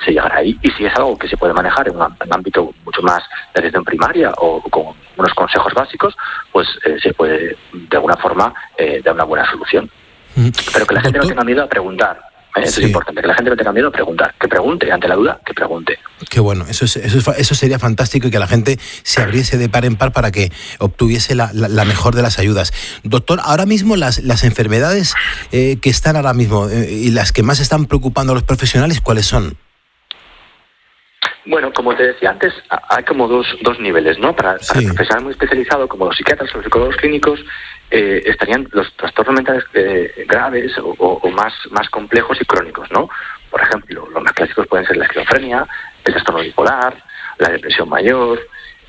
se llegará ahí. Y si es algo que se puede manejar en un ámbito mucho más de atención primaria o con unos consejos básicos, pues se puede de alguna forma dar una buena solución. Pero que la gente no tenga miedo a preguntar. Eso es importante, que la gente no tenga miedo a preguntar, que pregunte, ante la duda, que pregunte. Qué bueno, eso sería fantástico, y que la gente se abriese de par en par para que obtuviese la mejor de las ayudas. Doctor, ahora mismo las enfermedades que están ahora mismo y las que más están preocupando a los profesionales, ¿cuáles son? Bueno, como te decía antes, hay como dos niveles, ¿no? Para el profesional muy especializado, como los psiquiatras o los psicólogos clínicos, estarían los trastornos mentales graves o más complejos y crónicos, ¿no? Por ejemplo, los más clásicos pueden ser la esquizofrenia, el trastorno bipolar, la depresión mayor,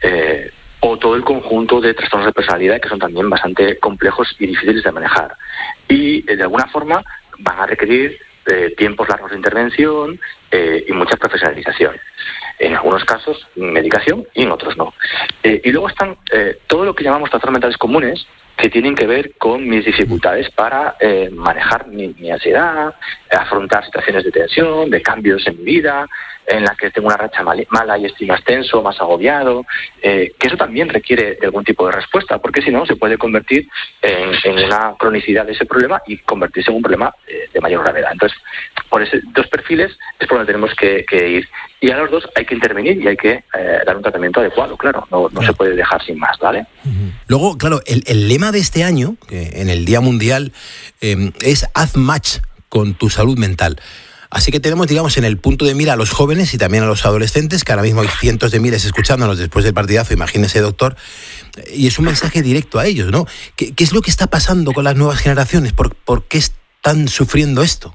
o todo el conjunto de trastornos de personalidad que son también bastante complejos y difíciles de manejar. Y de alguna forma van a requerir tiempos largos de intervención y mucha profesionalización. En algunos casos, medicación, y en otros no. Y luego están todo lo que llamamos trastornos mentales comunes, que tienen que ver con mis dificultades para manejar mi ansiedad, afrontar situaciones de tensión, de cambios en mi vida, en la que tengo una racha mala y estoy más tenso, más agobiado, que eso también requiere de algún tipo de respuesta, porque si no se puede convertir en una cronicidad de ese problema y convertirse en un problema de mayor gravedad. Entonces, por esos dos perfiles es por donde tenemos que ir. Y a los dos hay que intervenir y hay que dar un tratamiento adecuado, claro, no se puede dejar sin más, ¿vale? Luego, claro, el lema de este año, en el Día Mundial, es haz match con tu salud mental. Así que tenemos, digamos, en el punto de mira a los jóvenes y también a los adolescentes, que ahora mismo hay cientos de miles escuchándonos después del partidazo, imagínese, doctor, y es un mensaje directo a ellos, ¿no? ¿Qué es lo que está pasando con las nuevas generaciones? ¿Por qué están sufriendo esto?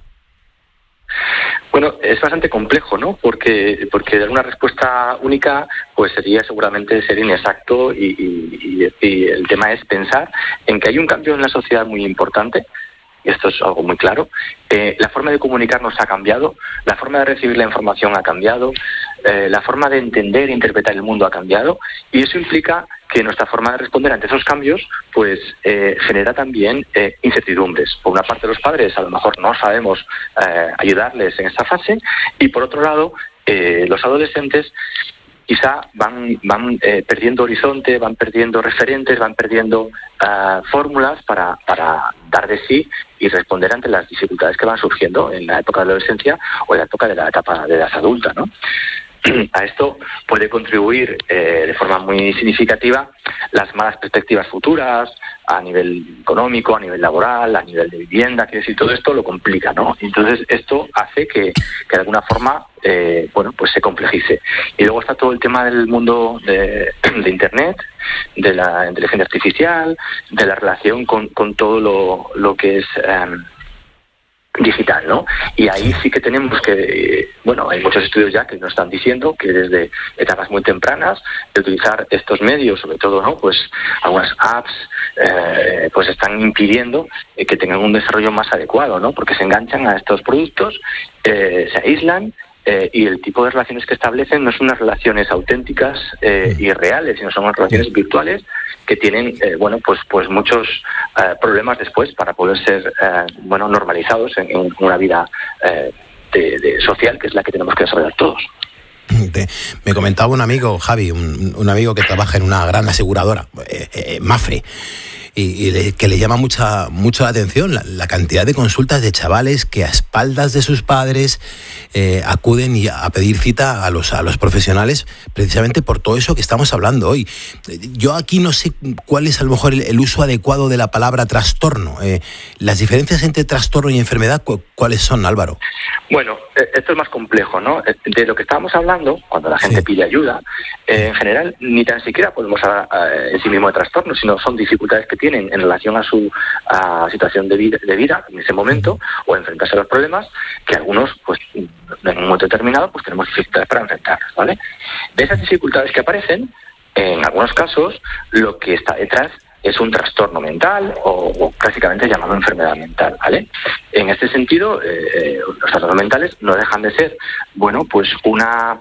Bueno, es bastante complejo, ¿no? Porque dar una respuesta única pues sería seguramente ser inexacto y el tema es pensar en que hay un cambio en la sociedad muy importante. Y esto es algo muy claro. La forma de comunicarnos ha cambiado, la forma de recibir la información ha cambiado, la forma de entender e interpretar el mundo ha cambiado, y eso implica que nuestra forma de responder ante esos cambios pues genera también incertidumbres. Por una parte, los padres a lo mejor no sabemos ayudarles en esta fase, y por otro lado, los adolescentes quizá van perdiendo horizonte, van perdiendo referentes, van perdiendo fórmulas para dar de sí y responder ante las dificultades que van surgiendo en la época de la adolescencia o en la época de la etapa de edad adulta, ¿no? A esto puede contribuir de forma muy significativa las malas perspectivas futuras a nivel económico, a nivel laboral, a nivel de vivienda, que decir, todo esto lo complica, ¿no? Entonces esto hace que de alguna forma pues se complejice. Y luego está todo el tema del mundo de Internet, de la inteligencia artificial, de la relación con todo lo que es digital, ¿no? Y ahí sí que tenemos que, hay muchos estudios ya que nos están diciendo que desde etapas muy tempranas de utilizar estos medios, sobre todo, ¿no? Pues algunas apps pues están impidiendo que tengan un desarrollo más adecuado, ¿no? Porque se enganchan a estos productos, se aíslan, y el tipo de relaciones que establecen no son unas relaciones auténticas y reales, sino son unas relaciones virtuales que tienen pues muchos problemas después para poder ser normalizados en una vida social, que es la que tenemos que desarrollar todos. Me comentaba un amigo, Javi, un amigo que trabaja en una gran aseguradora, Mafre, y que le llama mucho la atención la cantidad de consultas de chavales que a espaldas de sus padres acuden a pedir cita a los profesionales, precisamente por todo eso que estamos hablando hoy. Yo aquí no sé cuál es a lo mejor el uso adecuado de la palabra trastorno. Las diferencias entre trastorno y enfermedad, ¿cuáles son, Álvaro? Bueno, esto es más complejo, ¿no? De lo que estábamos hablando, cuando la gente pide ayuda, en general ni tan siquiera podemos hablar en sí mismo de trastorno, sino son dificultades que tienen en relación a su situación de vida en ese momento, o enfrentarse a los problemas, que algunos, pues en un momento determinado, pues tenemos dificultades para enfrentarlos, ¿vale? De esas dificultades que aparecen, en algunos casos, lo que está detrás es un trastorno mental o clásicamente llamado enfermedad mental, ¿vale? En este sentido, los trastornos mentales no dejan de ser, pues una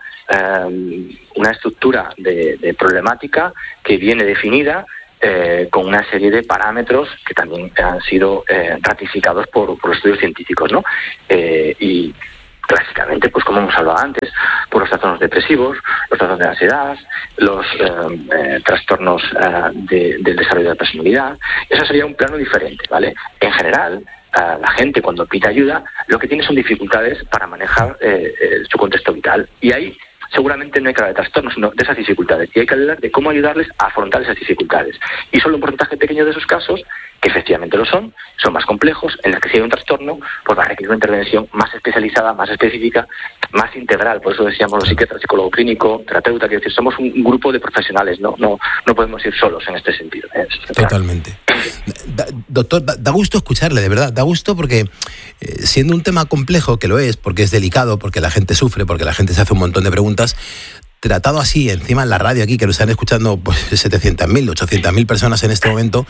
estructura de problemática que viene definida con una serie de parámetros que también han sido ratificados por los estudios científicos, ¿no? Y clásicamente, pues como hemos hablado antes, por los trastornos depresivos, los trastornos de ansiedad, los trastornos del desarrollo de la personalidad. Eso sería un plano diferente, ¿vale? En general, la gente cuando pide ayuda, lo que tiene son dificultades para manejar su contexto vital. Y ahí seguramente no hay que hablar de trastornos, sino de esas dificultades. Y hay que hablar de cómo ayudarles a afrontar esas dificultades. Y solo un porcentaje pequeño de esos casos, que efectivamente lo son más complejos, en los que si hay un trastorno, pues va a requerir una intervención más especializada, más específica, más integral. Por eso decíamos los psiquiatras, psicólogo clínico, terapeuta, que decir, somos un grupo de profesionales, no podemos ir solos en este sentido. Totalmente. Doctor, da gusto escucharle, de verdad, da gusto porque siendo un tema complejo, que lo es, porque es delicado, porque la gente sufre, porque la gente se hace un montón de preguntas, tratado así, encima en la radio aquí, que nos están escuchando pues 700.000, 800.000 personas en este momento,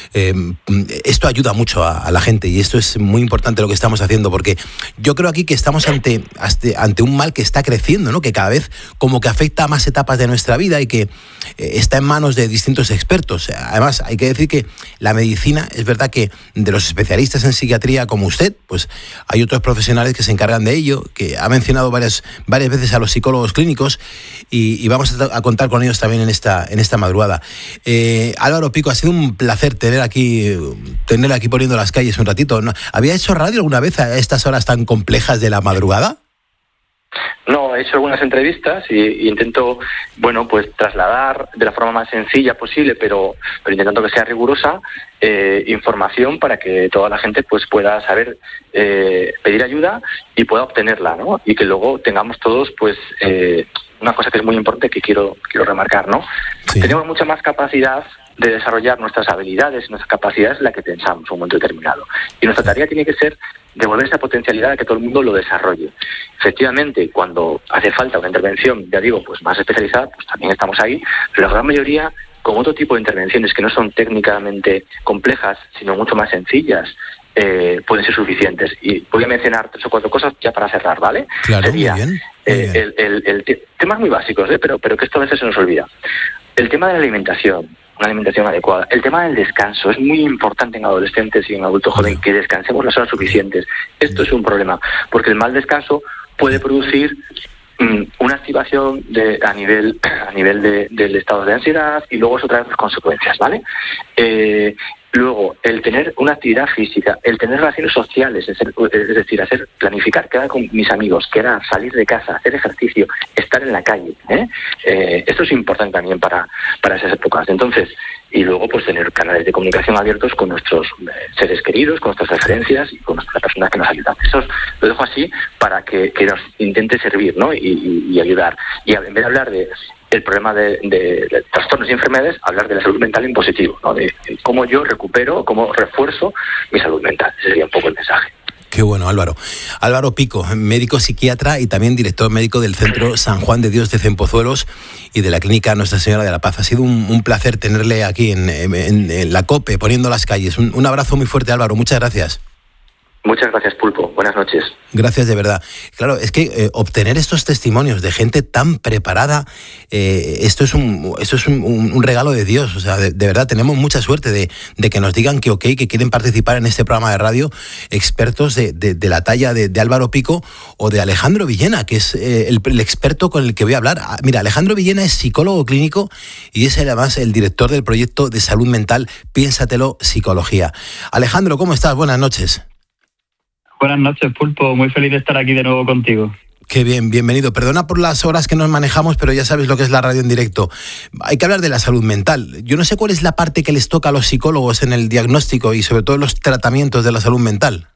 esto ayuda mucho a la gente y esto es muy importante lo que estamos haciendo, porque yo creo aquí que estamos ante un mal que está creciendo, ¿no? Que cada vez como que afecta a más etapas de nuestra vida y que está en manos de distintos expertos. Además, hay que decir que la medicina, es verdad que de los especialistas en psiquiatría como usted, pues hay otros profesionales que se encargan de ello, que ha mencionado varias veces a los psicólogos clínicos, y vamos a contar con ellos también en esta madrugada. Álvaro Pico, ha sido un placer tener aquí poniendo las calles un ratito. ¿Había hecho radio alguna vez a estas horas tan complejas de la madrugada? No, he hecho algunas entrevistas y intento, bueno, pues trasladar de la forma más sencilla posible, pero intentando que sea rigurosa, información para que toda la gente pues pueda saber pedir ayuda y pueda obtenerla, ¿no? Y que luego tengamos todos, pues, una cosa que es muy importante que quiero remarcar, ¿no? Sí. Tenemos mucha más capacidad de desarrollar nuestras habilidades y nuestras capacidades de la que pensamos en un momento determinado. Y nuestra tarea tiene que ser devolver esa potencialidad a que todo el mundo lo desarrolle. Efectivamente, cuando hace falta una intervención, ya digo, pues más especializada, pues también estamos ahí, pero la gran mayoría, con otro tipo de intervenciones que no son técnicamente complejas, sino mucho más sencillas, pueden ser suficientes. Y voy a mencionar 3 o 4 cosas ya para cerrar, ¿vale? Claro, sería, muy bien. Temas muy básicos, pero que esto a veces se nos olvida. El tema de la alimentación, una alimentación adecuada. El tema del descanso es muy importante en adolescentes y en adultos jóvenes, que descansemos las horas suficientes. Esto es un problema, porque el mal descanso puede producir una activación a nivel del estado de ansiedad y luego eso trae otras consecuencias, ¿vale? Luego, el tener una actividad física, el tener relaciones sociales, es decir, planificar, quedar con mis amigos, quedar, salir de casa, hacer ejercicio, estar en la calle. Esto es importante también para esas épocas. Entonces, y luego pues tener canales de comunicación abiertos con nuestros seres queridos, con nuestras referencias y con las personas que nos ayudan. Eso lo dejo así para que nos intente servir, ¿no? y ayudar. Y en vez de hablar el problema de trastornos y enfermedades, hablar de la salud mental en positivo, ¿no? De cómo yo recupero, cómo refuerzo mi salud mental. Ese sería un poco el mensaje. Qué bueno, Álvaro. Álvaro Pico, médico psiquiatra y también director médico del Centro San Juan de Dios de Cienpozuelos y de la Clínica Nuestra Señora de la Paz. Ha sido un placer tenerle aquí en la COPE, poniendo las calles. Un abrazo muy fuerte, Álvaro. Muchas gracias. Muchas gracias, Pulpo. Buenas noches. Gracias, de verdad. Claro, es que obtener estos testimonios de gente tan preparada, esto es un regalo de Dios. O sea, de verdad, tenemos mucha suerte de que nos digan que quieren participar en este programa de radio expertos de la talla de Álvaro Pico o de Alejandro Villena, que es el experto con el que voy a hablar. Mira, Alejandro Villena es psicólogo clínico y es además el director del proyecto de salud mental Piénsatelo Psicología. Alejandro, ¿cómo estás? Buenas noches. Buenas noches, Pulpo. Muy feliz de estar aquí de nuevo contigo. Qué bien, bienvenido. Perdona por las horas que nos manejamos, pero ya sabes lo que es la radio en directo. Hay que hablar de la salud mental. Yo no sé cuál es la parte que les toca a los psicólogos en el diagnóstico y sobre todo en los tratamientos de la salud mental.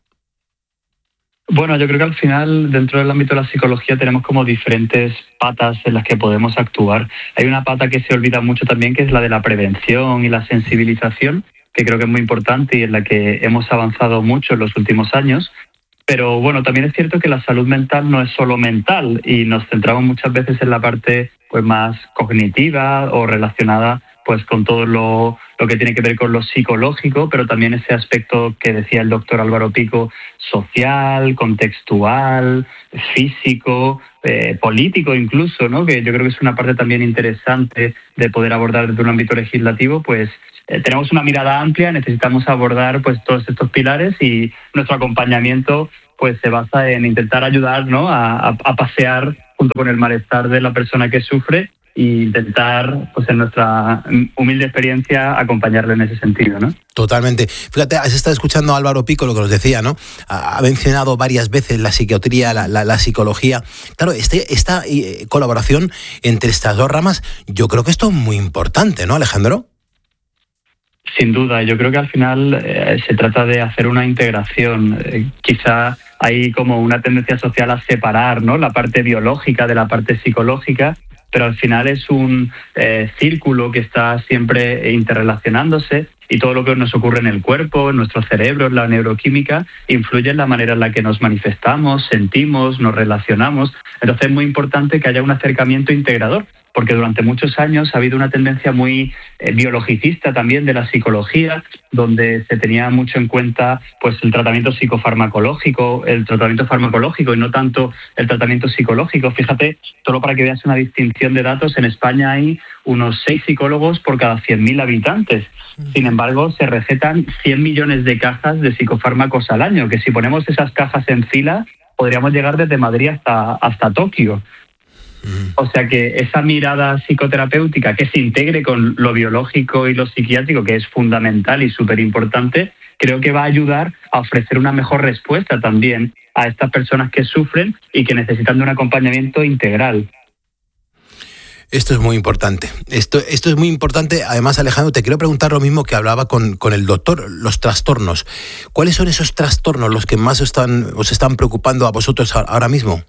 Bueno, yo creo que al final, dentro del ámbito de la psicología, tenemos como diferentes patas en las que podemos actuar. Hay una pata que se olvida mucho también, que es la de la prevención y la sensibilización, que creo que es muy importante y en la que hemos avanzado mucho en los últimos años. Pero bueno, también es cierto que la salud mental no es solo mental y nos centramos muchas veces en la parte pues más cognitiva o relacionada pues con todo lo que tiene que ver con lo psicológico, pero también ese aspecto que decía el doctor Álvaro Pico, social, contextual, físico, político incluso, ¿no? Que yo creo que es una parte también interesante de poder abordar desde un ámbito legislativo, pues tenemos una mirada amplia, necesitamos abordar pues todos estos pilares y nuestro acompañamiento pues se basa en intentar ayudar, ¿no?, a pasear junto con el malestar de la persona que sufre e intentar, pues en nuestra humilde experiencia, acompañarle en ese sentido, ¿no? Totalmente. Fíjate, has estado escuchando a Álvaro Pico, lo que nos decía, ¿no? Ha mencionado varias veces la psiquiatría, la psicología. Claro, esta colaboración entre estas dos ramas, yo creo que esto es muy importante, ¿no, Alejandro? Sin duda, yo creo que al final se trata de hacer una integración. Quizá hay como una tendencia social a separar, ¿no?, la parte biológica de la parte psicológica, pero al final es un círculo que está siempre interrelacionándose, y todo lo que nos ocurre en el cuerpo, en nuestro cerebro, en la neuroquímica, influye en la manera en la que nos manifestamos, sentimos, nos relacionamos. Entonces es muy importante que haya un acercamiento integrador, porque durante muchos años ha habido una tendencia muy biologicista también de la psicología, donde se tenía mucho en cuenta pues el tratamiento psicofarmacológico, el tratamiento farmacológico y no tanto el tratamiento psicológico. Fíjate, solo para que veas una distinción de datos, en España hay unos 6 psicólogos por cada 100.000 habitantes. Sin embargo, se recetan 100 millones de cajas de psicofármacos al año, que si ponemos esas cajas en fila, podríamos llegar desde Madrid hasta Tokio. O sea que esa mirada psicoterapéutica que se integre con lo biológico y lo psiquiátrico, que es fundamental y súper importante, creo que va a ayudar a ofrecer una mejor respuesta también a estas personas que sufren y que necesitan de un acompañamiento integral. Esto es muy importante. Esto es muy importante. Además, Alejandro, te quiero preguntar lo mismo que hablaba con el doctor, los trastornos. ¿Cuáles son esos trastornos los que más os están preocupando a vosotros ahora mismo?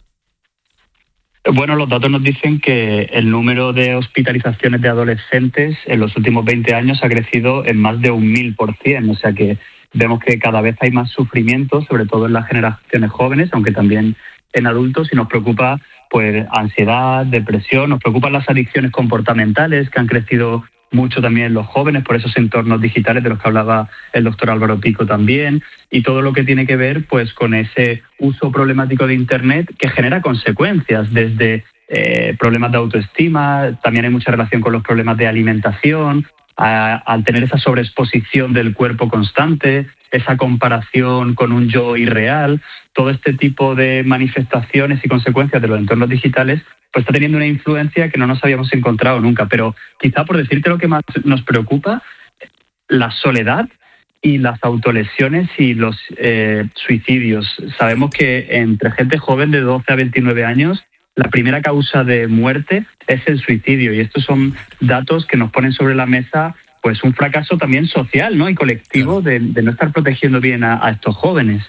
Bueno, los datos nos dicen que el número de hospitalizaciones de adolescentes en los últimos 20 años ha crecido en más de 1000%. O sea que vemos que cada vez hay más sufrimiento, sobre todo en las generaciones jóvenes, aunque también en adultos, y nos preocupa pues ansiedad, depresión, nos preocupan las adicciones comportamentales que han crecido mucho también en los jóvenes por esos entornos digitales de los que hablaba el doctor Álvaro Pico también, y todo lo que tiene que ver pues con ese uso problemático de Internet que genera consecuencias desde problemas de autoestima, también hay mucha relación con los problemas de alimentación, al tener esa sobreexposición del cuerpo constante, esa comparación con un yo irreal, todo este tipo de manifestaciones y consecuencias de los entornos digitales pues está teniendo una influencia que no nos habíamos encontrado nunca. Pero quizá por decirte lo que más nos preocupa, la soledad y las autolesiones y los suicidios. Sabemos que entre gente joven de 12 a 29 años, la primera causa de muerte es el suicidio, y estos son datos que nos ponen sobre la mesa pues un fracaso también social, ¿no?, y colectivo de no estar protegiendo bien a estos jóvenes.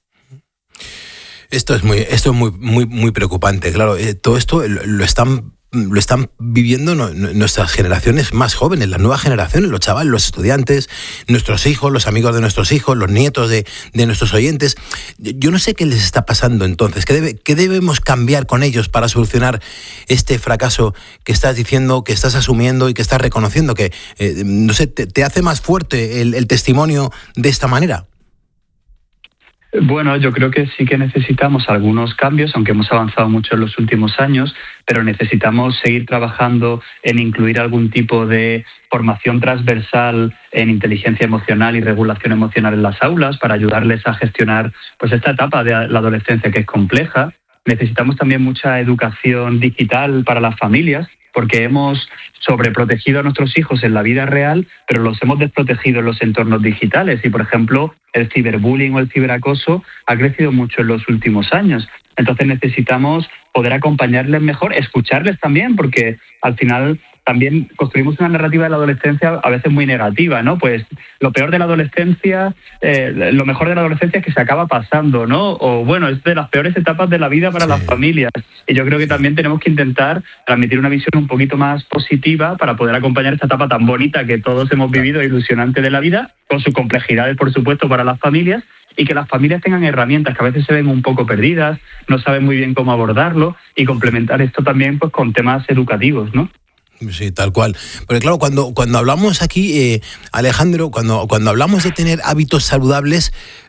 Esto es muy preocupante. Claro, todo esto lo están viviendo nuestras generaciones más jóvenes, las nuevas generaciones, los chavales, los estudiantes, nuestros hijos, los amigos de nuestros hijos, los nietos de nuestros oyentes. Yo no sé qué les está pasando entonces, qué debemos cambiar con ellos para solucionar este fracaso que estás diciendo, que estás asumiendo y que estás reconociendo, que no sé, te hace más fuerte el testimonio de esta manera. Bueno, yo creo que sí que necesitamos algunos cambios, aunque hemos avanzado mucho en los últimos años, pero necesitamos seguir trabajando en incluir algún tipo de formación transversal en inteligencia emocional y regulación emocional en las aulas para ayudarles a gestionar pues esta etapa de la adolescencia que es compleja. Necesitamos también mucha educación digital para las familias, porque hemos sobreprotegido a nuestros hijos en la vida real, pero los hemos desprotegido en los entornos digitales. Y, por ejemplo, el ciberbullying o el ciberacoso ha crecido mucho en los últimos años. Entonces necesitamos poder acompañarles mejor, escucharles también, porque al final también construimos una narrativa de la adolescencia a veces muy negativa, ¿no? Pues lo peor de la adolescencia, lo mejor de la adolescencia es que se acaba pasando, ¿no? O bueno, es de las peores etapas de la vida para las familias. Y yo creo que también tenemos que intentar transmitir una visión un poquito más positiva para poder acompañar esta etapa tan bonita que todos hemos vivido, ilusionante de la vida, con sus complejidades, por supuesto, para las familias, y que las familias tengan herramientas que a veces se ven un poco perdidas, no saben muy bien cómo abordarlo, y complementar esto también pues con temas educativos, ¿no? Sí, tal cual. Porque claro, cuando hablamos aquí, Alejandro, cuando hablamos de tener hábitos saludables,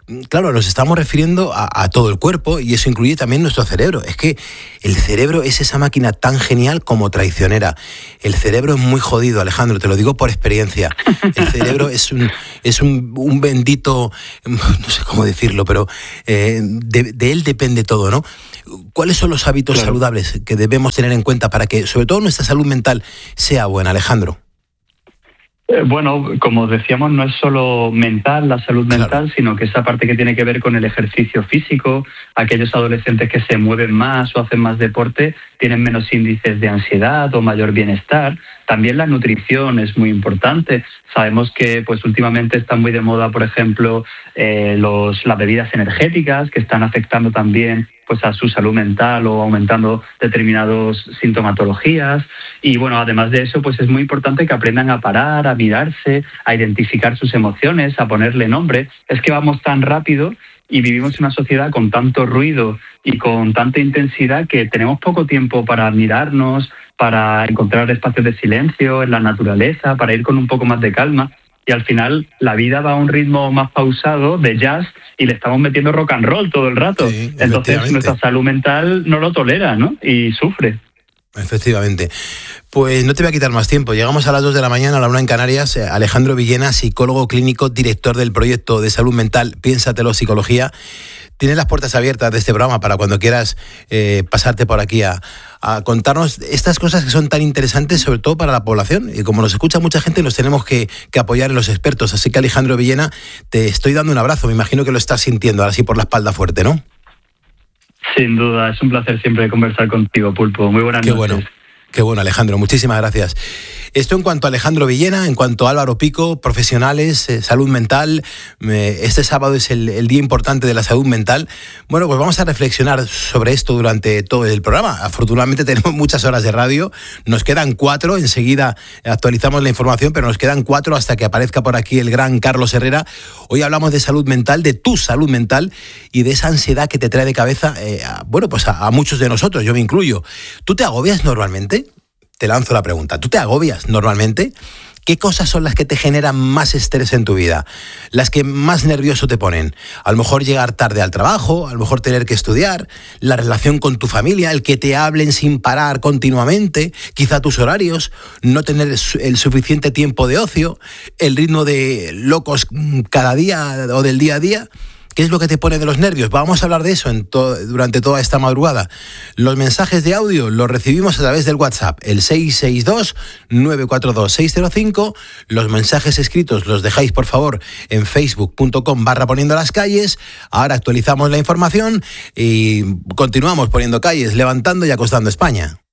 claro, nos estamos refiriendo a todo el cuerpo y eso incluye también nuestro cerebro. Es que el cerebro es esa máquina tan genial como traicionera. El cerebro es muy jodido, Alejandro, te lo digo por experiencia. El cerebro es un bendito, no sé cómo decirlo, pero de él depende todo, ¿no? ¿Cuáles son los hábitos saludables que debemos tener en cuenta para que, sobre todo, nuestra salud mental sea buena, Alejandro? Bueno, como decíamos, no es solo mental, la salud mental, sino que esa parte que tiene que ver con el ejercicio físico, aquellos adolescentes que se mueven más o hacen más deporte tienen menos índices de ansiedad o mayor bienestar. También la nutrición es muy importante. Sabemos que pues últimamente están muy de moda, por ejemplo, las bebidas energéticas, que están afectando también pues a su salud mental o aumentando determinadas sintomatologías. Y bueno, además de eso, pues es muy importante que aprendan a parar, a mirarse, a identificar sus emociones, a ponerle nombre. Es que vamos tan rápido y vivimos en una sociedad con tanto ruido y con tanta intensidad que tenemos poco tiempo para mirarnos, para encontrar espacios de silencio en la naturaleza, para ir con un poco más de calma. Y al final la vida va a un ritmo más pausado de jazz y le estamos metiendo rock and roll todo el rato. Sí, entonces nuestra salud mental no lo tolera, ¿no? Y sufre. Efectivamente. Pues no te voy a quitar más tiempo. Llegamos a las 2 de la mañana, a la 1 en Canarias. Alejandro Villena, psicólogo clínico, director del proyecto de salud mental Piénsatelo Psicología. Tienes las puertas abiertas de este programa para cuando quieras pasarte por aquí a contarnos estas cosas que son tan interesantes, sobre todo para la población. Y como nos escucha mucha gente, nos tenemos que apoyar en los expertos. Así que, Alejandro Villena, te estoy dando un abrazo. Me imagino que lo estás sintiendo ahora sí por la espalda fuerte, ¿no? Sin duda, es un placer siempre conversar contigo, Pulpo. Muy buenas noches. Qué bueno, Alejandro. Muchísimas gracias. Esto en cuanto a Alejandro Villena, en cuanto a Álvaro Pico, profesionales, salud mental. Este sábado es el día importante de la salud mental. Bueno, pues vamos a reflexionar sobre esto durante todo el programa. Afortunadamente tenemos muchas horas de radio. Nos quedan 4. Enseguida actualizamos la información, pero nos quedan 4 hasta que aparezca por aquí el gran Carlos Herrera. Hoy hablamos de salud mental, de tu salud mental y de esa ansiedad que te trae de cabeza, a muchos de nosotros, yo me incluyo. ¿Tú te agobias normalmente? Te lanzo la pregunta. ¿Tú te agobias normalmente? ¿Qué cosas son las que te generan más estrés en tu vida? Las que más nervioso te ponen. A lo mejor llegar tarde al trabajo, a lo mejor tener que estudiar, la relación con tu familia, el que te hablen sin parar continuamente, quizá tus horarios, no tener el suficiente tiempo de ocio, el ritmo de locos cada día o del día a día. ¿Qué es lo que te pone de los nervios? Vamos a hablar de eso durante toda esta madrugada. Los mensajes de audio los recibimos a través del WhatsApp, el 662-942-605. Los mensajes escritos los dejáis, por favor, en facebook.com/poniendo las calles. Ahora actualizamos la información y continuamos poniendo calles, levantando y acostando España.